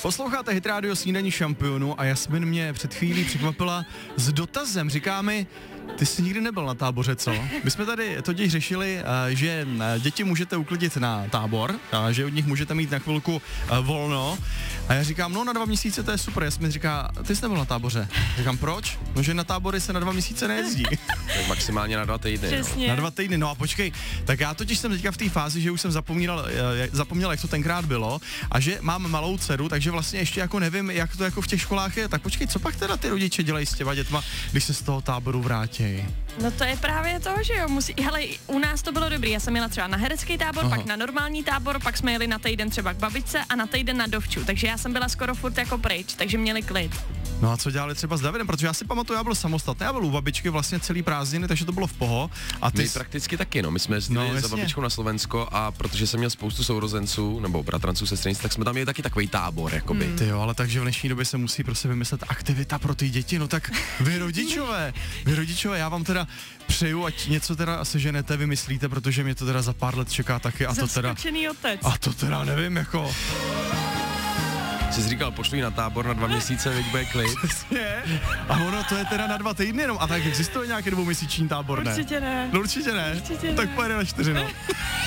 Posloucháte Hit Radio Snídaní šampionu a Jasmin mě před chvílí překvapila s dotazem. Říká mi, ty jsi nikdy nebyl na táboře, co? My jsme tady totiž řešili, že děti můžete uklidit na tábor, že od nich můžete mít na chvilku volno. A já říkám, no na 2 měsíce to je super. Jasmin říká, ty jsi nebyl na táboře. Říkám, proč? No, že na tábory se na 2 měsíce nejezdí. Tak maximálně na 2 týdny. Přesně. Na 2 týdny, no a počkej, tak já totiž jsem teďka v té fázi, že už jsem zapomněl, jak to tenkrát bylo a že mám malou dceru, takže vlastně ještě jako nevím, jak to jako v těch školách je. Tak počkej, co pak teda ty rodiče dělají s těma dětma, když se z toho táboru vrátí? No to je právě to, že jo, hele, u nás to bylo dobrý, já jsem jela třeba na herecký tábor, pak na normální tábor, pak jsme jeli na týden třeba k babičce a na týden na dovču, takže já jsem byla skoro furt jako pryč, takže měli klid. No a co dělali třeba s Davidem, protože já si pamatuju, já byl samostatný, já byl u babičky vlastně celý prázdniny, takže to bylo v poho. A ty my prakticky taky, no, my jsme jezdili za babičkou na Slovensko a protože jsem měl spoustu sourozenců nebo bratranců, sestřenic, tak jsme tam měli taky takový tábor, jakoby. Ty jo, ale takže v dnešní době se musí prostě vymyslet aktivita pro ty děti, no tak vy rodičové, já vám teda přeju, ať něco teda seženete, vymyslíte, protože mě to teda za pár let čeká taky a to teda... Zaskočený otec. A to teda nevím, jako... Jsi říkal, pošli na tábor na 2 měsíce, veď bude klid. Přesně. A ono to je teda na 2 týdny jenom. A tak existuje nějaký 2měsíční tábor, ne? Určitě ne. No určitě ne. Tak pojede na 4, no.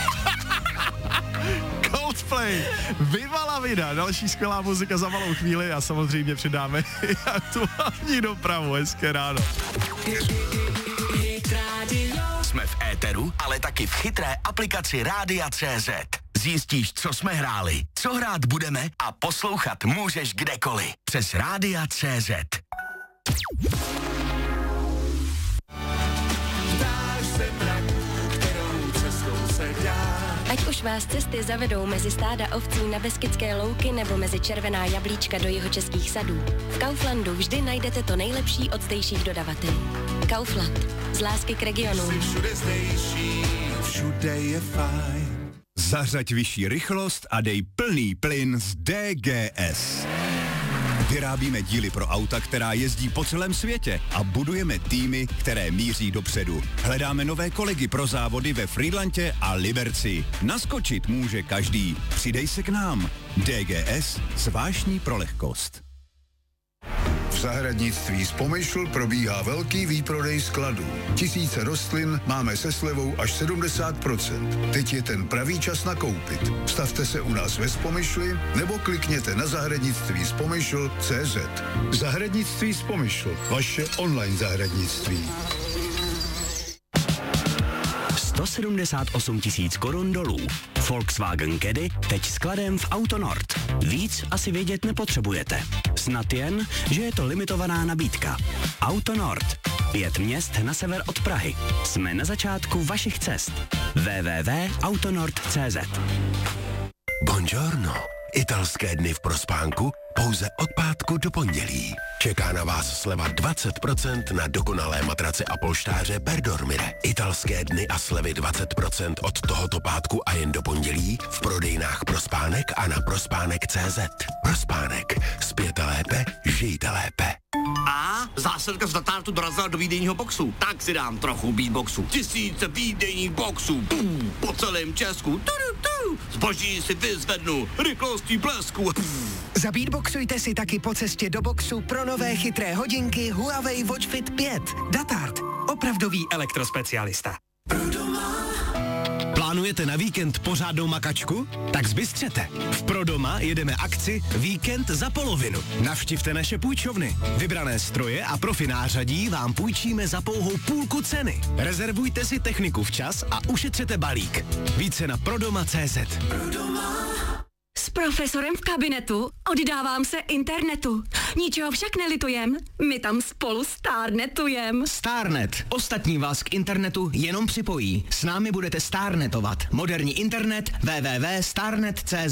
Coldplay, Viva la vida, další skvělá muzika za malou chvíli a samozřejmě přidáme i aktuální dopravu. Hezké ráno. Jsme v éteru, ale taky v chytré aplikaci Rádia.cz. Zjistíš, co jsme hráli, co hrát budeme a poslouchat můžeš kdekoliv. Přes Rádia.cz. Ať už vás cesty zavedou mezi stáda ovcí na Beskydské louky nebo mezi červená jablíčka do jihočeských sadů, v Kauflandu vždy najdete to nejlepší od zdejších dodavatelů. Kaufland. Z lásky k regionům. Všude je fajn. Zařaď vyšší rychlost a dej plný plyn z DGS. Vyrábíme díly pro auta, která jezdí po celém světě a budujeme týmy, které míří dopředu. Hledáme nové kolegy pro závody ve Frýdlantě a Liberci. Naskočit může každý. Přidej se k nám. DGS – zvláštní pro lehkost. V zahradnictví z Pomyšl probíhá velký výprodej skladů. Tisíce rostlin máme se slevou až 70%. Teď je ten pravý čas nakoupit. Stavte se u nás ve Spomyšli nebo klikněte na zahradnictví z Pomyšl.cz. Zahradnictví z Pomyšl. Vaše online zahradnictví. 178 000 korun dolů. Volkswagen Caddy teď skladem v Autonord. Víc asi vědět nepotřebujete. Snad jen, že je to limitovaná nabídka. Autonord. 5 měst na sever od Prahy. Jsme na začátku vašich cest. www.autonord.cz. Buongiorno. Italské dny v Prospánku pouze od pátku do pondělí. Čeká na vás sleva 20% na dokonalé matrace a polštáře Perdormire. Italské dny a slevy 20% od tohoto pátku a jen do pondělí v prodejnách Prospánek a na prospánek.cz. Prospánek. Spěte lépe, žijte lépe. A zásilka z Datartu dorazila do výdejního boxu. Tak si dám trochu beatboxu. 1000 výdejních boxů. Po celém Česku. Zboží si vyzvednu rychlostí blesku. Zabeatboxujte si taky po cestě do boxu pro nové chytré hodinky Huawei Watch Fit 5. Datart. Opravdový elektrospecialista. Plánujete na víkend pořádnou makačku? Tak zbystřete. V Prodoma jedeme akci Víkend za polovinu. Navštivte naše půjčovny. Vybrané stroje a profi nářadí vám půjčíme za pouhou půlku ceny. Rezervujte si techniku včas a ušetřete balík. Více na prodoma.cz. S profesorem v kabinetu oddávám se internetu. Ničeho však nelitujem, my tam spolu stárnetujem. Starnet. Ostatní vás k internetu jenom připojí. S námi budete starnetovat. Moderní internet www.starnet.cz.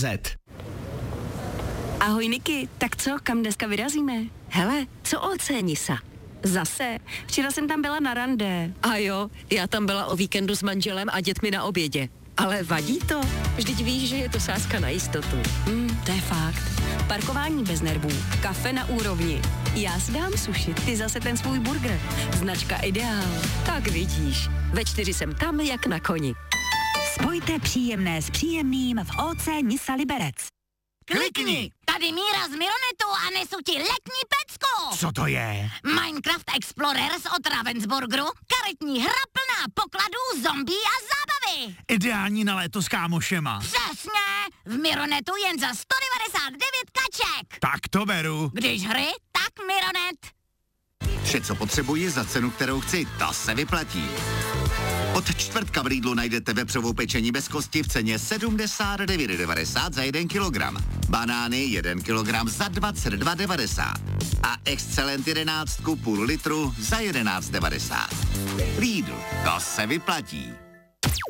Ahoj Niky, tak co, kam dneska vyrazíme? Hele, co Ocenisa? Zase, včera jsem tam byla na rande. A jo, já tam byla o víkendu s manželem a dětmi na obědě. Ale vadí to? Vždyť víš, že je to sázka na jistotu. To je fakt. Parkování bez nervů, kafe na úrovni. Já si dám suši, ty zase ten svůj burger. Značka Ideál. Tak vidíš, ve 4 jsem tam jak na koni. Spojte příjemné s příjemným v OC Nisa Liberec. Klikni, Tady Míra z Mironetu a nesu ti letní pecku. Co to je? Minecraft Explorers od Ravensburgeru, karetní hra plná pokladů, zombí a zábavy. Ideální na léto s kámošema. Přesně, v Mironetu jen za 199 kaček. Tak to beru. Když hry, tak Mironet. Vše, co potřebuji za cenu, kterou chci, ta se vyplatí. Od čtvrtka v Lidlu najdete vepřovou pečení bez kosti v ceně 79,90 za 1 kilogram. Banány 1 kilogram za 22,90. A Excellent 11 půl litru za 11,90. Lidl, to se vyplatí.